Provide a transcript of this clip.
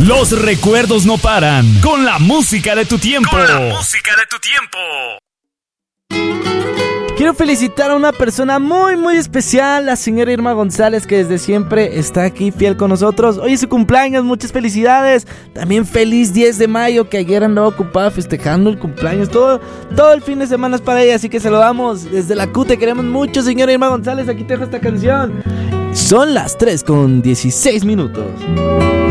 Los recuerdos no paran. Con la música de tu tiempo. Quiero felicitar a una persona muy muy especial, la señora Irma González, que desde siempre está aquí fiel con nosotros. Hoy es su cumpleaños, muchas felicidades. También feliz 10 de mayo, que ayer andaba ocupada festejando el cumpleaños. Todo el fin de semana es para ella, así que se lo damos desde la Q. Te queremos mucho, señora Irma González. Aquí te dejo esta canción. Son las 3:16.